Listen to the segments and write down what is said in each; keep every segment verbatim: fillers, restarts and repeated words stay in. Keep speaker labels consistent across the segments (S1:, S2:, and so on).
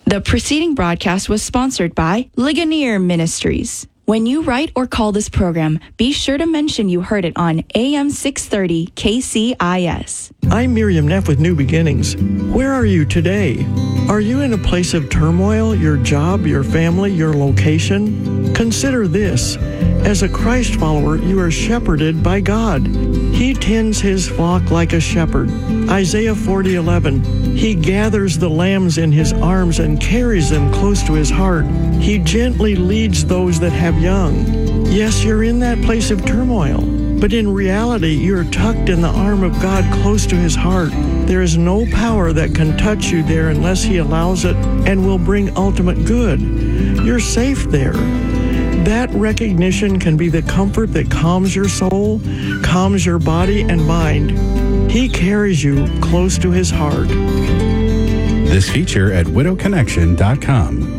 S1: The preceding broadcast was sponsored by Ligonier Ministries. When you write or call this program, be sure to mention you heard it on A M six thirty K C I S.
S2: I'm Miriam Neff with New Beginnings. Where are you today? Are you in a place of turmoil, your job, your family, your location? Consider this. As a Christ follower, you are shepherded by God. He tends his flock like a shepherd. Isaiah forty eleven. He gathers the lambs in his arms and carries them close to his heart. He gently leads those that have young. Yes, you're in that place of turmoil, but in reality, you're tucked in the arm of God close to his heart. There is no power that can touch you there unless he allows it and will bring ultimate good. You're safe there. That recognition can be the comfort that calms your soul, calms your body and mind. He carries you close to his heart.
S3: This feature at widow connection dot com.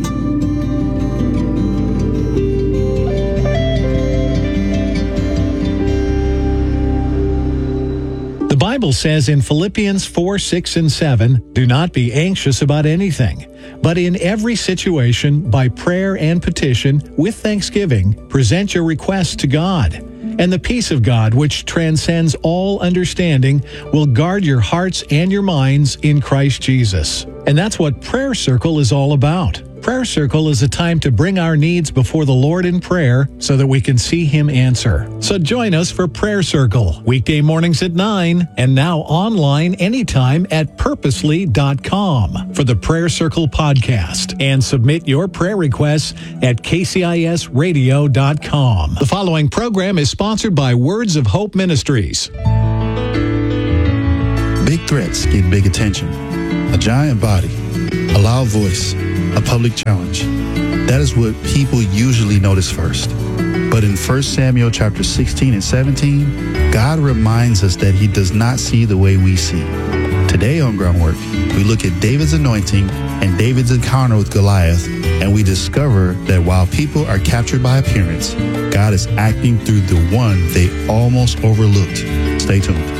S4: The Bible says in Philippians four, six, and seven, do not be anxious about anything, but in every situation, by prayer and petition, with thanksgiving, present your requests to God. And the peace of God, which transcends all understanding, will guard your hearts and your minds in Christ Jesus. And that's what Prayer Circle is all about. Prayer Circle is a time to bring our needs before the Lord in prayer so that we can see Him answer. So join us for Prayer Circle, weekday mornings at nine, and now online anytime at purposely dot com for the Prayer Circle podcast. And submit your prayer requests at K C I S radio dot com. The following program is sponsored by Words of Hope Ministries.
S5: Big threats get big attention. A giant body, a loud voice, a public challenge. That is what people usually notice first. But in First Samuel chapter sixteen and seventeen, God reminds us that he does not see the way we see. Today on Groundwork, we look at David's anointing and David's encounter with Goliath, and we discover that while people are captured by appearance, God is acting through the one they almost overlooked. Stay tuned.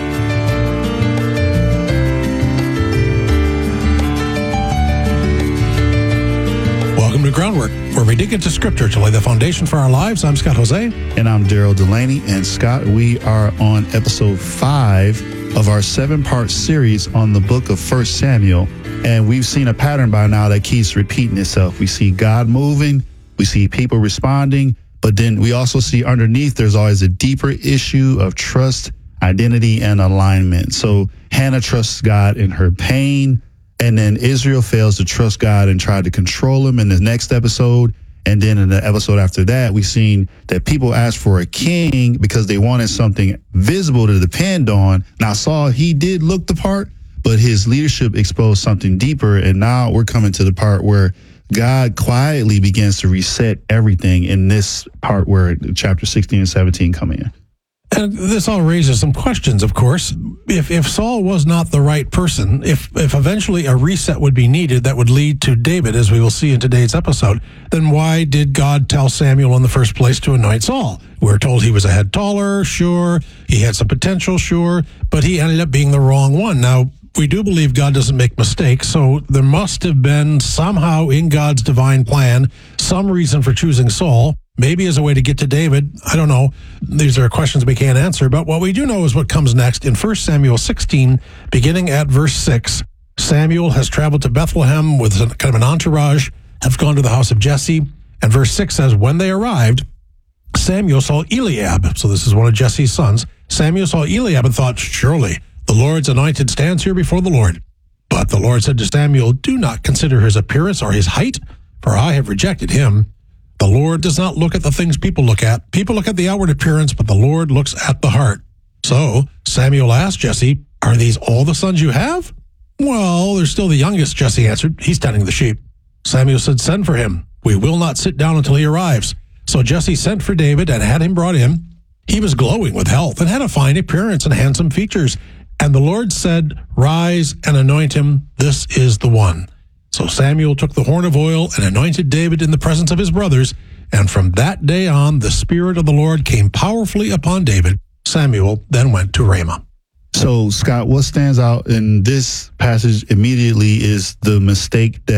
S6: Welcome to Groundwork, where we dig into Scripture to lay the foundation for our lives. I'm Scott Jose.
S5: And I'm Daryl Delaney. And Scott, we are on episode five of our seven-part series on the book of First Samuel. And we've seen a pattern by now that keeps repeating itself. We see God moving, we see people responding, but then we also see underneath there's always a deeper issue of trust, identity, and alignment. So Hannah trusts God in her pain, and then Israel fails to trust God and try to control him in the next episode. And then in the episode after that, we've seen that people asked for a king because they wanted something visible to depend on. Now, Saul, he did look the part, but his leadership exposed something deeper. And now we're coming to the part where God quietly begins to reset everything in this part where chapter sixteen and seventeen come in.
S6: And this all raises some questions, of course. If if Saul was not the right person, if if eventually a reset would be needed that would lead to David, as we will see in today's episode, then why did God tell Samuel in the first place to anoint Saul? We're told he was a head taller, sure. He had some potential, sure. But he ended up being the wrong one. Now, we do believe God doesn't make mistakes, so there must have been somehow in God's divine plan some reason for choosing Saul. Maybe as a way to get to David. I don't know. These are questions we can't answer. But what we do know is what comes next. In First Samuel sixteen, beginning at verse six, Samuel has traveled to Bethlehem with kind of an entourage, have gone to the house of Jesse. And verse six says, when they arrived, Samuel saw Eliab. So this is one of Jesse's sons. Samuel saw Eliab and thought, surely the Lord's anointed stands here before the Lord. But the Lord said to Samuel, do not consider his appearance or his height, for I have rejected him. The Lord does not look at the things people look at. People look at the outward appearance, but the Lord looks at the heart. So Samuel asked Jesse, are these all the sons you have? Well, they're still the youngest, Jesse answered. He's tending the sheep. Samuel said, send for him. We will not sit down until he arrives. So Jesse sent for David and had him brought in. He was glowing with health and had a fine appearance and handsome features. And the Lord said, rise and anoint him. This is the one. So Samuel took the horn of oil and anointed David in the presence of his brothers. And from that day on, the Spirit of the Lord came powerfully upon David. Samuel then went to Ramah.
S5: So, Scott, what stands out in this passage immediately is the mistake that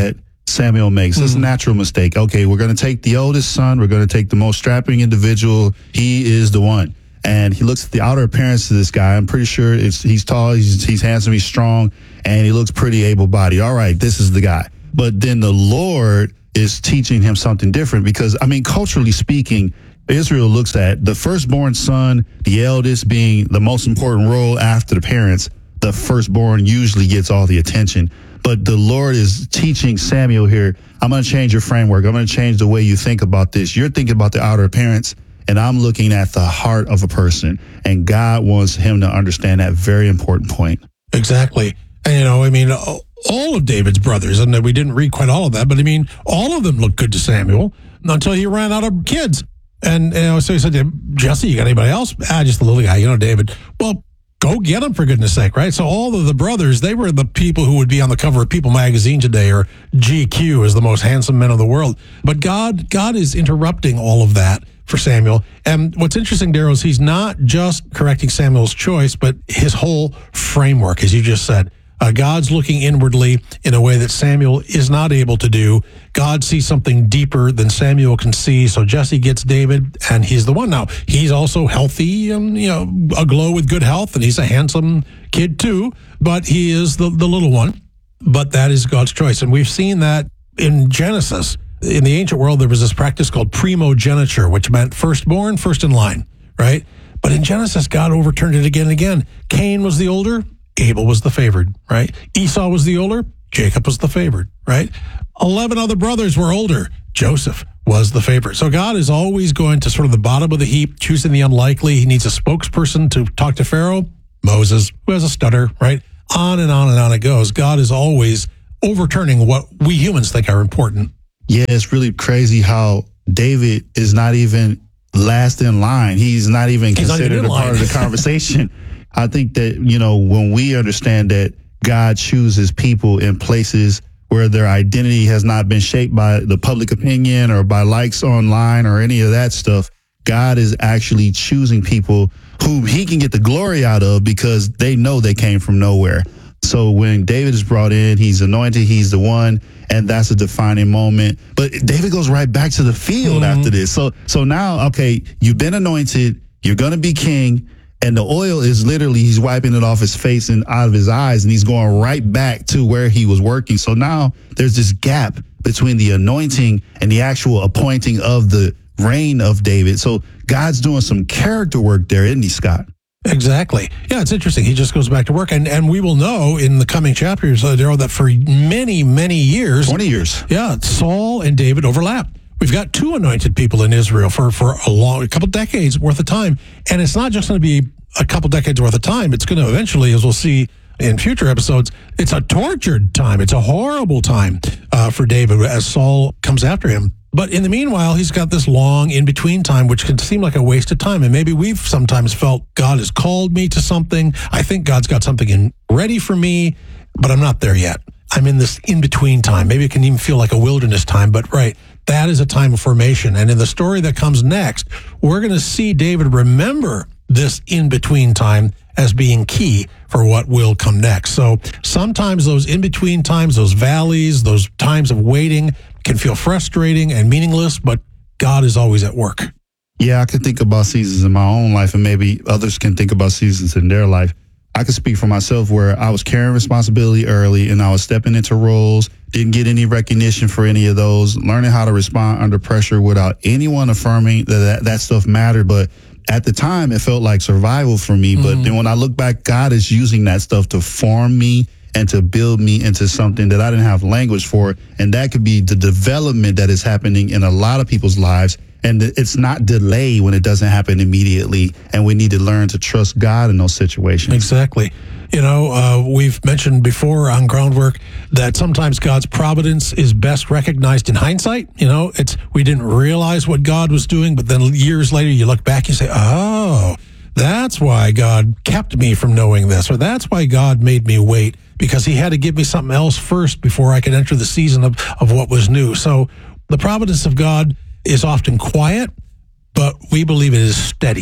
S5: Samuel makes. It's a natural mistake. Okay, we're going to take the oldest son. We're going to take the most strapping individual. He is the one. And he looks at the outer appearance of this guy. I'm pretty sure it's, he's tall, he's, he's handsome, he's strong, and he looks pretty able-bodied. All right, this is the guy. But then the Lord is teaching him something different because, I mean, culturally speaking, Israel looks at the firstborn son, the eldest being the most important role after the parents. The firstborn usually gets all the attention. But the Lord is teaching Samuel here, I'm going to change your framework. I'm going to change the way you think about this. You're thinking about the outer appearance, and I'm looking at the heart of a person. And God wants him to understand that very important point.
S6: Exactly. And, you know, I mean, all of David's brothers, and we didn't read quite all of that, but I mean, all of them looked good to Samuel until he ran out of kids. And, you know, so he said to him, Jesse, you got anybody else? Ah, just the little guy, you know, David. Well, go get him, for goodness sake, right? So all of the brothers, they were the people who would be on the cover of People magazine today, or G Q as the most handsome men of the world. But God, God is interrupting all of that for Samuel. And what's interesting, Darryl, is he's not just correcting Samuel's choice, but his whole framework, as you just said. Uh, God's looking inwardly in a way that Samuel is not able to do. God sees something deeper than Samuel can see. So Jesse gets David, and he's the one. Now, he's also healthy and, you know, aglow with good health, and he's a handsome kid too, but he is the, the little one. But that is God's choice. And we've seen that in Genesis. In the ancient world, there was this practice called primogeniture, which meant firstborn, first in line, right? But in Genesis, God overturned it again and again. Cain was the older, Abel was the favored, right? Esau was the older, Jacob was the favored, right? Eleven other brothers were older, Joseph was the favorite. So God is always going to sort of the bottom of the heap, choosing the unlikely. He needs a spokesperson to talk to Pharaoh, Moses, who has a stutter, right? On and on and on it goes. God is always overturning what we humans think are important.
S5: Yeah, it's really crazy how David is not even last in line. He's not even
S6: He's
S5: considered
S6: not even
S5: a part of the conversation. I think that, you know, when we understand that God chooses people in places where their identity has not been shaped by the public opinion or by likes online or any of that stuff, God is actually choosing people whom he can get the glory out of because they know they came from nowhere. So when David is brought in, he's anointed, he's the one, and that's a defining moment. But David goes right back to the field mm-hmm. after this. So so now, okay, you've been anointed, you're going to be king, and the oil is literally, he's wiping it off his face and out of his eyes, and he's going right back to where he was working. So now there's this gap between the anointing and the actual appointing of the reign of David. So God's doing some character work there, isn't he, Scott?
S6: Exactly. Yeah, it's interesting. He just goes back to work. And and we will know in the coming chapters, uh, Darryl, that for many, many years.
S5: twenty years.
S6: Yeah, Saul and David overlap. We've got two anointed people in Israel for, for a long, a couple decades worth of time. And it's not just going to be a couple decades worth of time. It's going to eventually, as we'll see in future episodes, it's a tortured time. It's a horrible time uh, for David as Saul comes after him. But in the meanwhile, he's got this long in-between time, which can seem like a waste of time. And maybe we've sometimes felt God has called me to something. I think God's got something in ready for me, but I'm not there yet. I'm in this in-between time. Maybe it can even feel like a wilderness time, but right, that is a time of formation. And in the story that comes next, we're going to see David remember this in-between time as being key for what will come next. So sometimes those in-between times, those valleys, those times of waiting can feel frustrating and meaningless, but God is always at work.
S5: Yeah, I can think about seasons in my own life, and maybe others can think about seasons in their life. I can speak for myself where I was carrying responsibility early and I was stepping into roles, didn't get any recognition for any of those, learning how to respond under pressure without anyone affirming that that, that stuff mattered. But at the time, it felt like survival for me. Mm-hmm. But then when I look back, God is using that stuff to form me and to build me into something that I didn't have language for. And that could be the development that is happening in a lot of people's lives. And it's not delay when it doesn't happen immediately. And we need to learn to trust God in those situations.
S6: Exactly. You know, uh, we've mentioned before on Groundwork that sometimes God's providence is best recognized in hindsight. You know, it's we didn't realize what God was doing, but then years later you look back and say, oh, that's why God kept me from knowing this, or that's why God made me wait, because he had to give me something else first before I could enter the season of, of what was new. So the providence of God is often quiet, but we believe it is steady.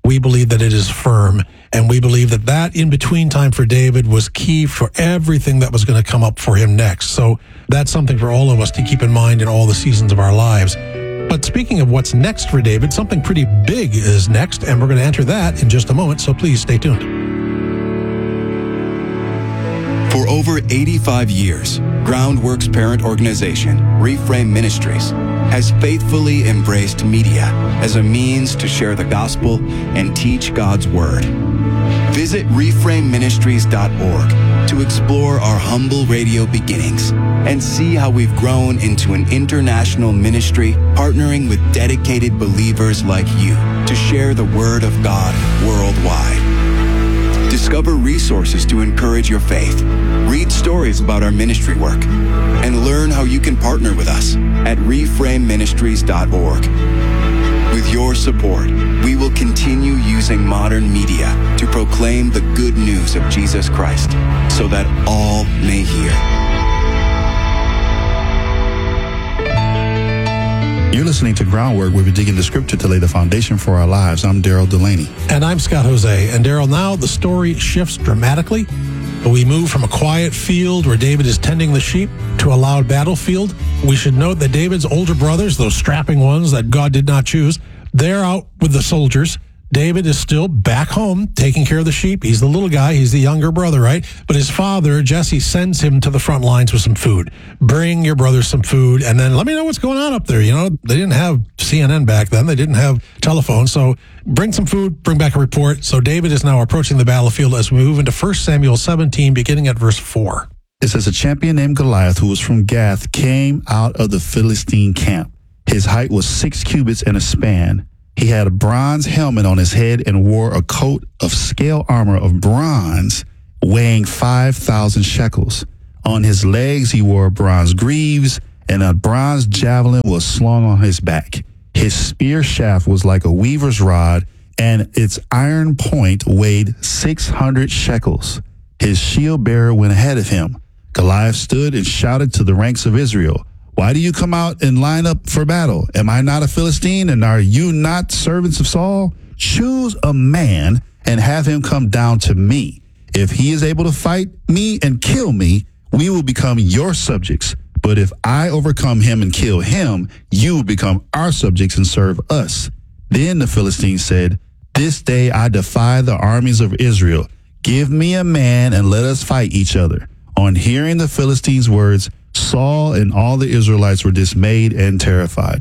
S6: we believe that it is firm. And we believe that that in-between time for David was key for everything that was going to come up for him next. So that's something for all of us to keep in mind in all the seasons of our lives. But speaking of what's next for David, something pretty big is next, and we're going to enter that in just a moment, so please stay tuned.
S7: For over eighty-five years, Groundworks parent organization, Reframe Ministries, has faithfully embraced media as a means to share the gospel and teach God's word. Visit reframe ministries dot org to explore our humble radio beginnings and see how we've grown into an international ministry partnering with dedicated believers like you to share the word of God worldwide. Discover resources to encourage your faith, read stories about our ministry work, and learn how you can partner with us at reframe ministries dot org. With your support, we will continue using modern media to proclaim the good news of Jesus Christ so that all may hear.
S5: You're listening to Groundwork, where we dig into Scripture to lay the foundation for our lives. I'm Daryl Delaney.
S6: And I'm Scott Jose. And Daryl, now the story shifts dramatically. We move from a quiet field where David is tending the sheep to a loud battlefield. We should note that David's older brothers, those strapping ones that God did not choose, they're out with the soldiers. David is still back home taking care of the sheep. He's the little guy. He's the younger brother, right? But his father, Jesse, sends him to the front lines with some food. Bring your brother some food, and then let me know what's going on up there. You know, they didn't have C N N back then. They didn't have telephone. So bring some food, bring back a report. So David is now approaching the battlefield as we move into First Samuel seventeen, beginning at verse four.
S5: It says, a champion named Goliath, who was from Gath, came out of the Philistine camp. His height was six cubits and a span. He had a bronze helmet on his head and wore a coat of scale armor of bronze, weighing five thousand shekels. On his legs he wore bronze greaves, and a bronze javelin was slung on his back. His spear shaft was like a weaver's rod, and its iron point weighed six hundred shekels. His shield bearer went ahead of him. Goliath stood and shouted to the ranks of Israel, "Why do you come out and line up for battle? Am I not a Philistine, and are you not servants of Saul? Choose a man and have him come down to me. If he is able to fight me and kill me, we will become your subjects. But if I overcome him and kill him, you will become our subjects and serve us." Then the Philistines said, "This day I defy the armies of Israel. Give me a man and let us fight each other." On hearing the Philistines' words, Saul and all the Israelites were dismayed and terrified.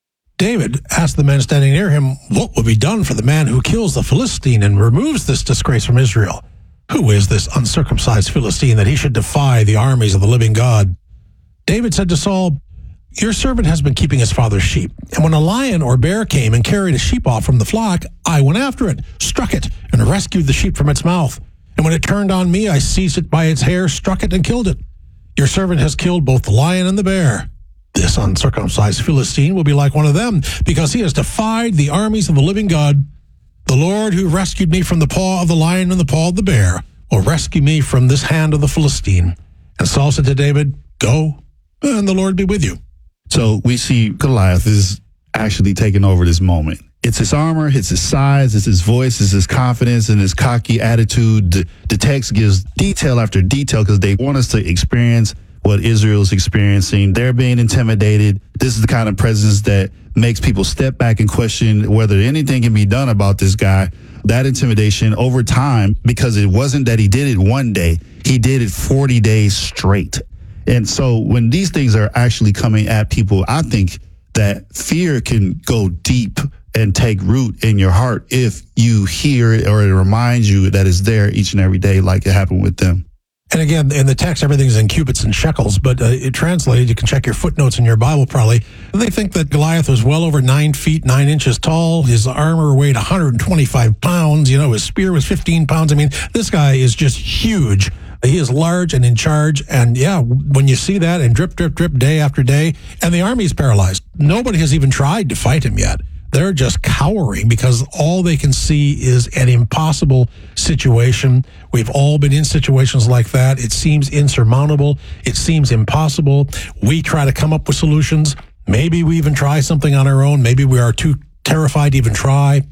S6: David asked the men standing near him, what will be done for the man who kills the Philistine and removes this disgrace from Israel? Who is this uncircumcised Philistine that he should defy the armies of the living God? David said to Saul, your servant has been keeping his father's sheep, and when a lion or bear came and carried a sheep off from the flock, I went after it, struck it, and rescued the sheep from its mouth. And when it turned on me, I seized it by its hair, struck it, and killed it. Your servant has killed both the lion and the bear. This uncircumcised Philistine will be like one of them, because he has defied the armies of the living God. The Lord who rescued me from the paw of the lion and the paw of the bear will rescue me from this hand of the Philistine. And Saul said to David, go, and the Lord be with you.
S5: So we see Goliath is actually taking over this moment. It's his armor, it's his size, it's his voice, it's his confidence, and his cocky attitude. The, the text gives detail after detail because they want us to experience what Israel's experiencing. They're being intimidated. This is the kind of presence that makes people step back and question whether anything can be done about this guy. That intimidation over time, because it wasn't that he did it one day, he did it forty days straight. And so when these things are actually coming at people, I think that fear can go deep and take root in your heart if you hear it or it reminds you that it's there each and every day, like it happened with them.
S6: And again, in the text, everything's in cubits and shekels, but uh, it translated, you can check your footnotes in your Bible probably. They think that Goliath was well over nine feet, nine inches tall. His armor weighed one hundred twenty-five pounds. You know, his spear was fifteen pounds. I mean, this guy is just huge. He is large and in charge. And yeah, when you see that and drip, drip, drip day after day, and the army is paralyzed. Nobody has even tried to fight him yet. They're just cowering because all they can see is an impossible situation. We've all been in situations like that. It seems insurmountable. It seems impossible. We try to come up with solutions. Maybe we even try something on our own. Maybe we are too terrified to even try.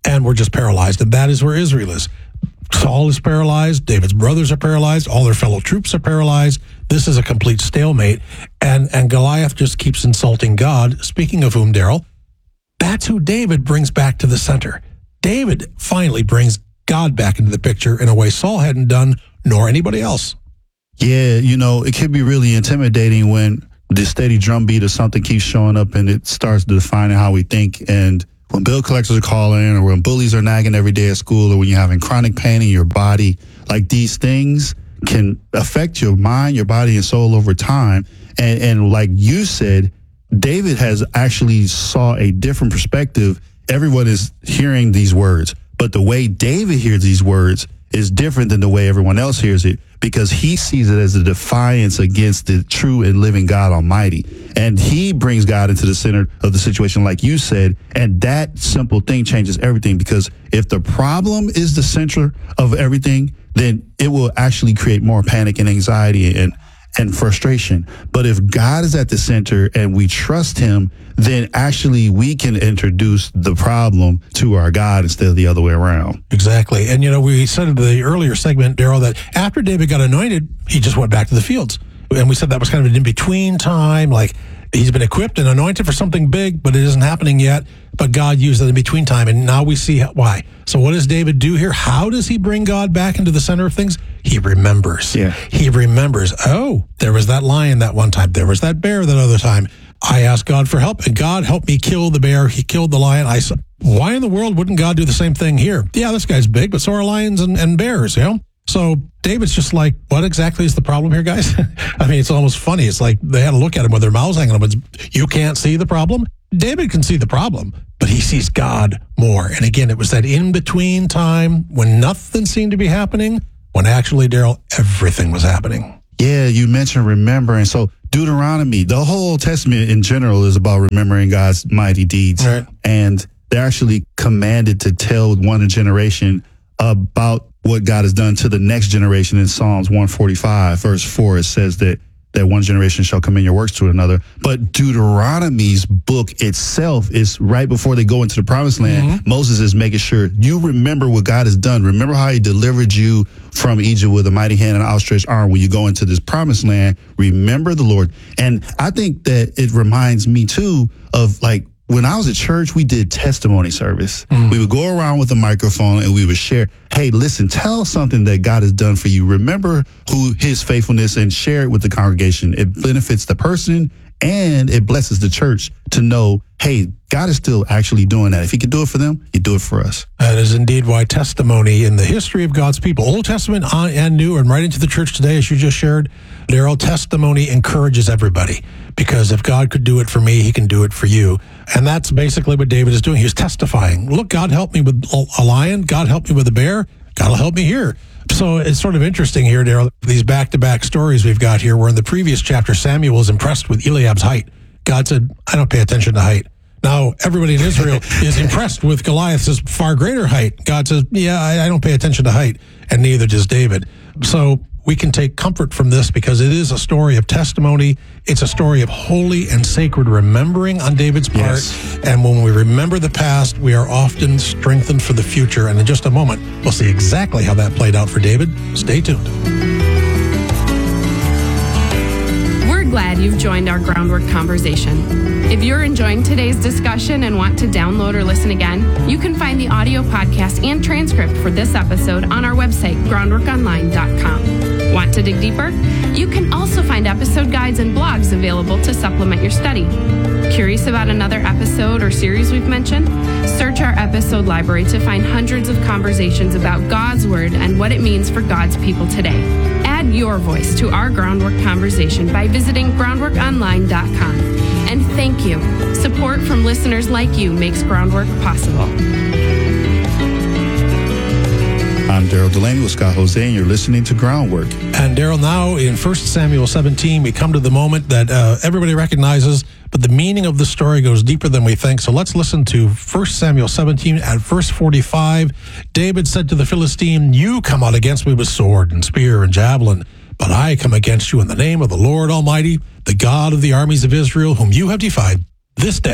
S6: and we're just paralyzed. And that is where Israel is. Saul is paralyzed. David's brothers are paralyzed. All their fellow troops are paralyzed. This is a complete stalemate. And, and Goliath just keeps insulting God. Speaking of whom, Daryl, that's who David brings back to the center. David finally brings God back into the picture in a way Saul hadn't done, nor anybody else.
S5: Yeah, you know, it can be really intimidating when the steady drumbeat of something keeps showing up and it starts defining how we think. And when bill collectors are calling, or when bullies are nagging every day at school, or when you're having chronic pain in your body, like these things can affect your mind, your body, and soul over time. And, and like you said, David has actually saw a different perspective. Everyone is hearing these words, but the way David hears these words is different than the way everyone else hears it, because he sees it as a defiance against the true and living God Almighty. And he brings God into the center of the situation, like you said. And that simple thing changes everything, because if the problem is the center of everything, then it will actually create more panic and anxiety and and frustration. But if God is at the center and we trust him, then actually we can introduce the problem to our God instead of the other way around.
S6: Exactly. And, you know, we said in the earlier segment, Daryl, that after David got anointed, he just went back to the fields. And we said that was kind of an in-between time, like he's been equipped and anointed for something big, but it isn't happening yet. But God used that in-between time, and now we see why. So what does David do here? How does he bring God back into the center of things? He remembers.
S5: Yeah.
S6: He remembers, oh, there was that lion that one time. There was that bear that other time. I asked God for help, and God helped me kill the bear. He killed the lion. I said, why in the world wouldn't God do the same thing here? Yeah, this guy's big, but so are lions and, and bears, you know? So David's just like, what exactly is the problem here, guys? I mean, it's almost funny. It's like they had to look at him with their mouths hanging on. You can't see the problem? David can see the problem, but he sees God more. And again, it was that in-between time when nothing seemed to be happening, when actually, Daryl, everything was happening.
S5: Yeah, you mentioned remembering. So Deuteronomy, the whole Old Testament in general is about remembering God's mighty deeds.
S6: Right.
S5: And they're actually commanded to tell one generation about what God has done to the next generation. In Psalms one forty-five, verse four, it says that that one generation shall commend your works to another. But Deuteronomy's book itself is right before they go into the promised land. Mm-hmm. Moses is making sure you remember what God has done. Remember how he delivered you from Egypt with a mighty hand and outstretched arm. When you go into this promised land, remember the Lord. And I think that it reminds me too of, like, when I was at church, we did testimony service. Mm. We would go around with a microphone and we would share, hey, listen, tell something that God has done for you. Remember who his faithfulness, and share it with the congregation. It benefits the person and it blesses the church to know, hey, God is still actually doing that. If he could do it for them, he'd do it for us.
S6: That is indeed why testimony in the history of God's people, Old Testament and New, and right into the church today, as you just shared, Daryl, testimony encourages everybody. Because if God could do it for me, he can do it for you. And that's basically what David is doing. He's testifying. Look, God helped me with a lion. God helped me with a bear. God will help me here. So it's sort of interesting here, Daryl, these back-to-back stories we've got here, where in the previous chapter, Samuel was impressed with Eliab's height. God said, I don't pay attention to height. Now, everybody in Israel is impressed with Goliath's far greater height. God says, yeah, I, I don't pay attention to height, and neither does David. So we can take comfort from this, because it is a story of testimony. It's a story of holy and sacred remembering on David's part. Yes. And when we remember the past, we are often strengthened for the future. And in just a moment, we'll see exactly how that played out for David. Stay tuned.
S8: We're glad you've joined our Groundwork conversation. If you're enjoying today's discussion and want to download or listen again, you can find the audio podcast and transcript for this episode on our website, groundwork online dot com. Want to dig deeper? You can also find episode guides and blogs available to supplement your study. Curious about another episode or series we've mentioned? Search our episode library to find hundreds of conversations about God's Word and what it means for God's people today. Add your voice to our Groundwork conversation by visiting groundwork online dot com. And thank you. Support from listeners like you makes Groundwork possible.
S5: I'm Daryl Delaney with Scott Jose, and you're listening to Groundwork.
S6: And Daryl, now in First Samuel seventeen, we come to the moment that uh, everybody recognizes, but the meaning of the story goes deeper than we think. So let's listen to First Samuel seventeen at verse forty-five. David said to the Philistine, you come out against me with sword and spear and javelin, but I come against you in the name of the Lord Almighty, the God of the armies of Israel, whom you have defied. This day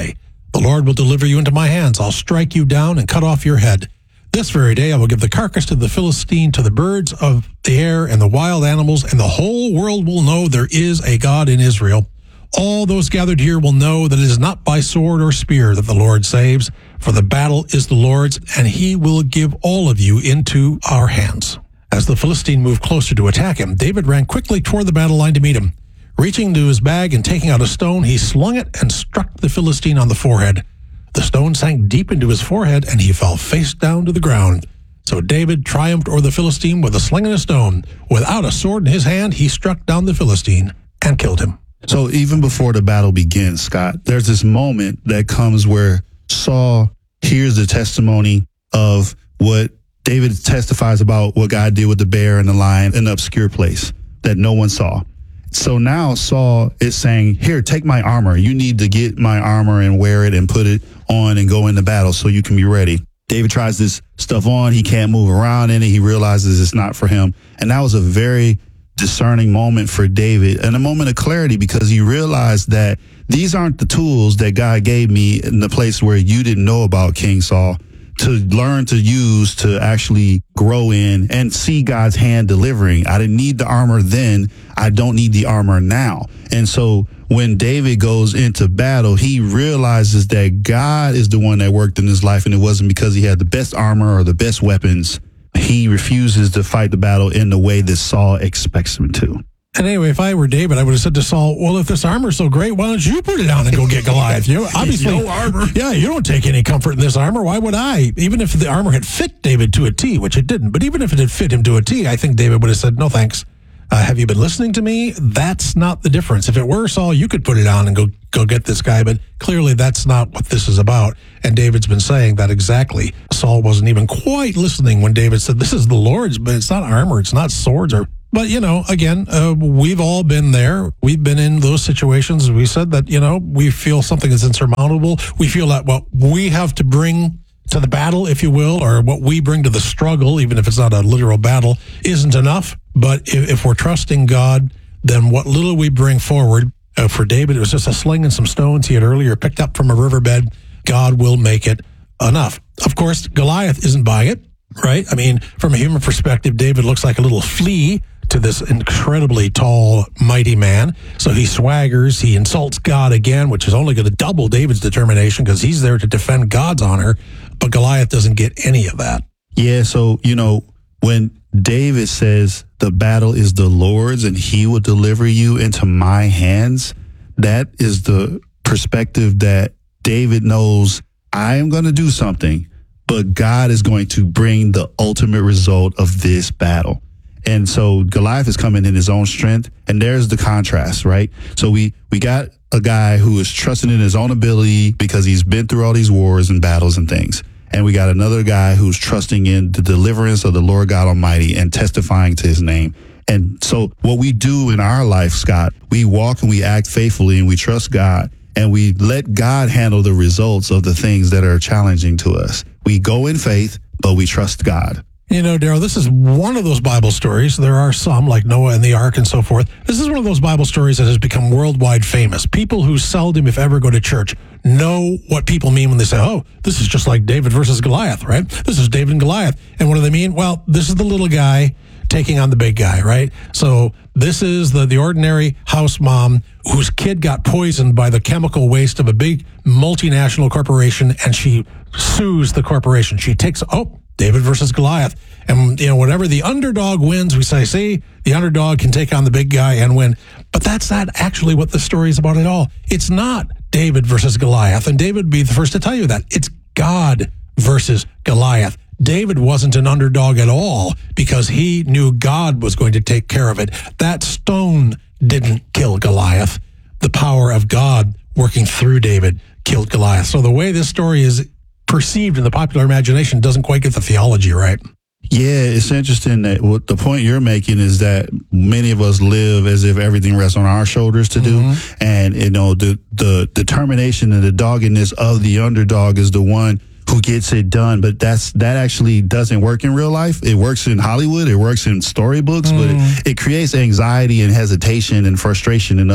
S6: The Lord will deliver you into my hands. I'll strike you down and cut off your head. This very day I will give the carcass to the Philistine, to the birds of the air and the wild animals, and the whole world will know there is a God in Israel. All those gathered here will know that it is not by sword or spear that the Lord saves, for the battle is the Lord's, and he will give all of you into our hands." As the Philistine moved closer to attack him, David ran quickly toward the battle line to meet him. Reaching into his bag and taking out a stone, he slung it and struck the Philistine on the forehead. The stone sank deep into his forehead, and he fell face down to the ground. So David triumphed over the Philistine with a sling and a stone. Without a sword in his hand, he struck down the Philistine and killed him.
S5: So even before the battle begins, Scott, there's this moment that comes where Saul hears the testimony of what David testifies about what God did with the bear and the lion in an obscure place that no one saw. So now Saul is saying, here, take my armor. You need to get my armor and wear it and put it on and go into battle so you can be ready. David tries this stuff on. He can't move around in it. He realizes it's not for him. And that was a very discerning moment for David and a moment of clarity, because he realized that these aren't the tools that God gave me in the place where you didn't know about, King Saul, to learn to use to actually grow in and see God's hand delivering. I didn't need the armor then. I don't need the armor now. And so when David goes into battle, he realizes that God is the one that worked in his life, and it wasn't because he had the best armor or the best weapons. He refuses to fight the battle in the way that Saul expects him to.
S6: And anyway, if I were David, I would have said to Saul, well, if this armor's so great, why don't you put it on and go get Goliath? You know, obviously,
S5: no armor.
S6: Yeah, you don't take any comfort in this armor. Why would I? Even if the armor had fit David to a T, which it didn't, but even if it had fit him to a T, I think David would have said, no, thanks. Uh, have you been listening to me? That's not the difference. If it were Saul, you could put it on and go go get this guy, but clearly that's not what this is about. And David's been saying that exactly. Saul wasn't even quite listening when David said, this is the Lord's, but it's not armor, it's not swords. Or, but, you know, again, uh, we've all been there. We've been in those situations. We said that, you know, we feel something is insurmountable. We feel that what we have to bring to the battle, if you will, or what we bring to the struggle, even if it's not a literal battle, isn't enough. But if, if we're trusting God, then what little we bring forward, uh, for David, it was just a sling and some stones he had earlier picked up from a riverbed. God will make it enough. Of course, Goliath isn't buying it, right? I mean, from a human perspective, David looks like a little flea to this incredibly tall, mighty man. So he swaggers, he insults God again, which is only going to double David's determination because he's there to defend God's honor. But Goliath doesn't get any of that.
S5: Yeah, so, you know, when David says the battle is the Lord's and he will deliver you into my hands, that is the perspective that David knows I am going to do something, but God is going to bring the ultimate result of this battle. And so Goliath is coming in his own strength, and there's the contrast, right? So we, we got a guy who is trusting in his own ability because he's been through all these wars and battles and things. And we got another guy who's trusting in the deliverance of the Lord God Almighty and testifying to his name. And so what we do in our life, Scott, we walk and we act faithfully and we trust God and we let God handle the results of the things that are challenging to us. We go in faith, but we trust God.
S6: You know, Daryl, this is one of those Bible stories. There are some, like Noah and the Ark and so forth. This is one of those Bible stories that has become worldwide famous. People who seldom, if ever, go to church know what people mean when they say, oh, this is just like David versus Goliath, right? This is David and Goliath. And what do they mean? Well, this is the little guy taking on the big guy, right? So this is the, the ordinary house mom whose kid got poisoned by the chemical waste of a big multinational corporation, and she sues the corporation. She takes, oh, David versus Goliath. And, you know, whenever the underdog wins, we say, see, the underdog can take on the big guy and win. But that's not actually what the story is about at all. It's not David versus Goliath. And David would be the first to tell you that. It's God versus Goliath. David wasn't an underdog at all because he knew God was going to take care of it. That stone didn't kill Goliath. The power of God working through David killed Goliath. So the way this story is perceived in the popular imagination doesn't quite get the theology right.
S5: Yeah, it's interesting that what the point you're making is that many of us live as if everything rests on our shoulders to mm-hmm. do. And, you know, the, the determination and the doggedness of the underdog is the one who gets it done. But that's that actually doesn't work in real life. It works in Hollywood. It works in storybooks, mm. but it, it creates anxiety and hesitation and frustration in us.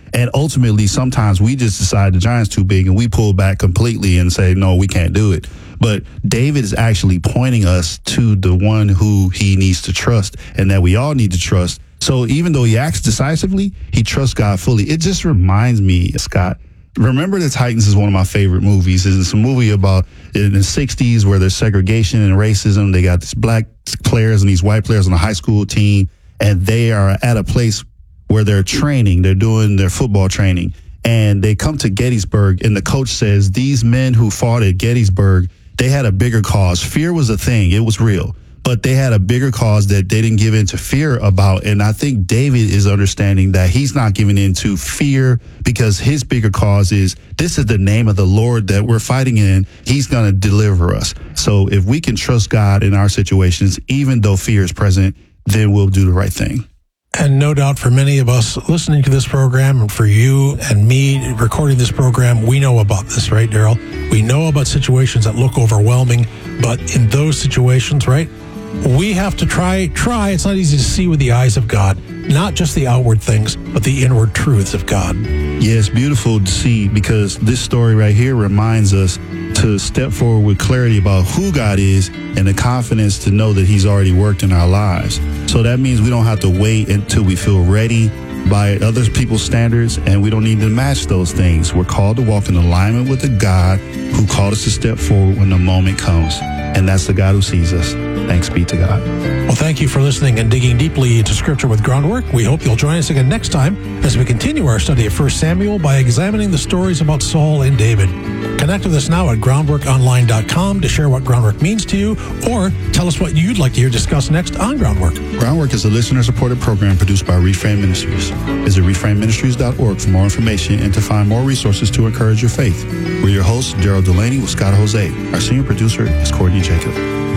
S5: And ultimately, sometimes we just decide the giant's too big and we pull back completely and say, no, we can't do it. But David is actually pointing us to the one who he needs to trust and that we all need to trust. So even though he acts decisively, he trusts God fully. It just reminds me, Scott, Remember the Titans is one of my favorite movies. It's a movie about in the sixties where there's segregation and racism. They got these black players and these white players on a high school team, and they are at a place where they're training. They're doing their football training, and they come to Gettysburg, and the coach says, these men who fought at Gettysburg, they had a bigger cause. Fear was a thing. It was real. But they had a bigger cause that they didn't give in to fear about. And I think David is understanding that he's not giving in to fear because his bigger cause is this is the name of the Lord that we're fighting in. He's going to deliver us. So if we can trust God in our situations, even though fear is present, then we'll do the right thing.
S6: And no doubt for many of us listening to this program, and for you and me recording this program, we know about this, right, Daryl? We know about situations that look overwhelming, but in those situations, right, we have to try, try. It's not easy to see with the eyes of God, not just the outward things, but the inward truths of God.
S5: Yeah, it's beautiful to see because this story right here reminds us to step forward with clarity about who God is and the confidence to know that he's already worked in our lives. So that means we don't have to wait until we feel ready by other people's standards, and we don't need to match those things. We're called to walk in alignment with the God who called us to step forward when the moment comes. And that's the God who sees us. Thanks be to God.
S6: Well, thank you for listening and digging deeply into Scripture with Groundwork. We hope you'll join us again next time as we continue our study of First Samuel by examining the stories about Saul and David. Connect with us now at groundwork online dot com to share what Groundwork means to you, or tell us what you'd like to hear discussed next on Groundwork.
S5: Groundwork is a listener-supported program produced by Reframe Ministries. Visit reframe ministries dot org for more information and to find more resources to encourage your faith. We're your hosts, Gerald Delaney with Scott Jose. Our senior producer is Courtney Jacob.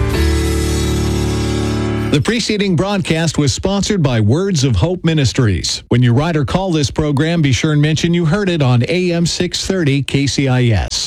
S4: The preceding broadcast was sponsored by Words of Hope Ministries. When you write or call this program, be sure and mention you heard it on A M six thirty K C I S.